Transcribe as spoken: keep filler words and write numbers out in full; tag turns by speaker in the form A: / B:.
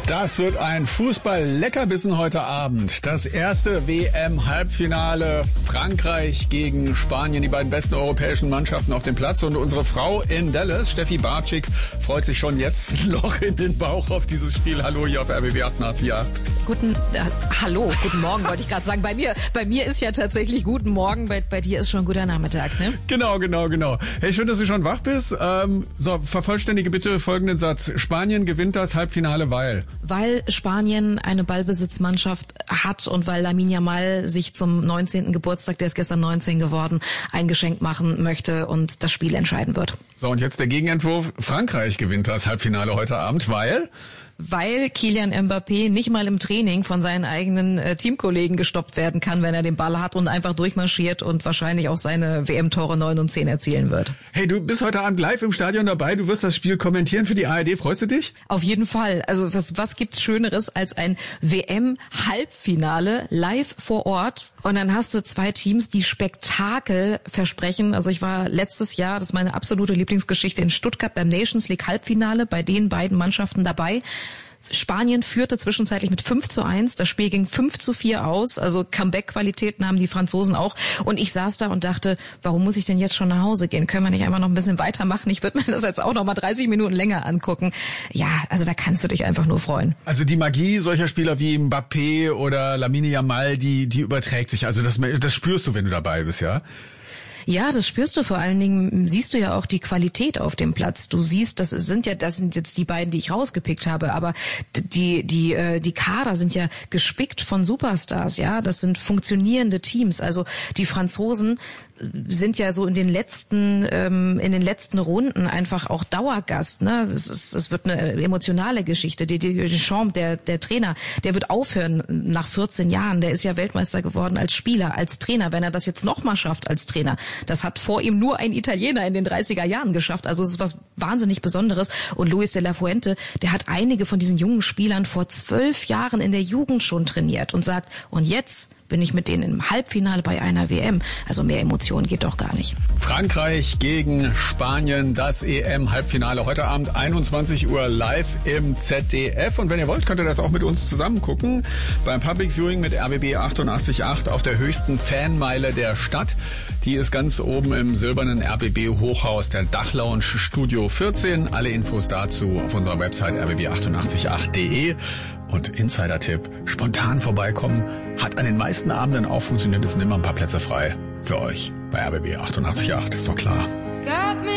A: Das wird ein Fußball-Leckerbissen heute Abend. Das erste W M-Halbfinale Frankreich gegen Spanien, die beiden besten europäischen Mannschaften auf dem Platz. Und unsere Frau in Dallas, Steffi Bartschik, freut sich schon jetzt Loch in den Bauch auf dieses Spiel. Hallo hier auf R B B achtundachtzig Komma acht.
B: Guten, äh, hallo, guten Morgen wollte ich gerade sagen. Bei mir, bei mir ist ja tatsächlich guten Morgen, bei, bei dir ist schon guter Nachmittag, ne?
A: Genau, genau, genau. Hey, schön, dass du schon wach bist. Ähm, so, vervollständige bitte folgenden Satz. Spanien gewinnt das Halbfinale, weil...
B: Weil Spanien eine Ballbesitzmannschaft hat und weil Lamine Yamal sich zum neunzehnten Geburtstag, der ist gestern neunzehn geworden, ein Geschenk machen möchte und das Spiel entscheiden wird.
A: So, und jetzt der Gegenentwurf. Frankreich gewinnt das Halbfinale heute Abend, weil...
B: Weil Kylian Mbappé nicht mal im Training von seinen eigenen äh, Teamkollegen gestoppt werden kann, wenn er den Ball hat und einfach durchmarschiert und wahrscheinlich auch seine W M-Tore neun und zehn erzielen wird.
A: Hey, du bist heute Abend live im Stadion dabei, du wirst das Spiel kommentieren für die A R D, freust du dich?
B: Auf jeden Fall. Also was, was gibt's Schöneres als ein W M-Halbfinale live vor Ort? Und dann hast du zwei Teams, die Spektakel versprechen. Also ich war letztes Jahr, das ist meine absolute Lieblingsgeschichte, in Stuttgart beim Nations League Halbfinale, bei den beiden Mannschaften dabei. Spanien führte zwischenzeitlich mit fünf zu eins. Das Spiel ging fünf zu vier aus. Also Comeback-Qualitäten haben die Franzosen auch. Und ich saß da und dachte, warum muss ich denn jetzt schon nach Hause gehen? Können wir nicht einfach noch ein bisschen weitermachen? Ich würde mir das jetzt auch noch mal dreißig Minuten länger angucken. Ja, also da kannst du dich einfach nur freuen.
A: Also die Magie solcher Spieler wie Mbappé oder Lamine Yamal, die, die überträgt sich. Also das, das spürst du, wenn du dabei bist, ja?
B: Ja, das spürst du vor allen Dingen, siehst du ja auch die Qualität auf dem Platz. Du siehst, das sind ja, das sind jetzt die beiden, die ich rausgepickt habe, aber die, die, die Kader sind ja gespickt von Superstars, ja. Das sind funktionierende Teams. Also die Franzosen sind ja so in den letzten, ähm, in den letzten Runden einfach auch Dauergast, ne. Es ist, es wird eine emotionale Geschichte. Die, die Deschamps, der, der Trainer, der wird aufhören nach vierzehn Jahren. Der ist ja Weltmeister geworden als Spieler, als Trainer. Wenn er das jetzt nochmal schafft als Trainer, das hat vor ihm nur ein Italiener in den dreißiger Jahren geschafft. Also es ist was wahnsinnig Besonderes. Und Luis de la Fuente, der hat einige von diesen jungen Spielern vor zwölf Jahren in der Jugend schon trainiert und sagt, und jetzt bin ich mit denen im Halbfinale bei einer W M. Also mehr Emotionen geht doch gar nicht.
A: Frankreich gegen Spanien, das E M-Halbfinale. Heute Abend einundzwanzig Uhr live im Z D F. Und wenn ihr wollt, könnt ihr das auch mit uns zusammen gucken. Beim Public Viewing mit R B B achtundachtzig Komma acht auf der höchsten Fanmeile der Stadt. Die ist ganz oben im silbernen R B B-Hochhaus der Dachlounge Studio vierzehn. Alle Infos dazu auf unserer Website r b b achtundachtzig Komma acht punkt de. Und Insider-Tipp, spontan vorbeikommen, hat an den meisten Abenden auch funktioniert, es sind immer ein paar Plätze frei für euch bei R B B achtundachtzig Komma acht, ist doch klar.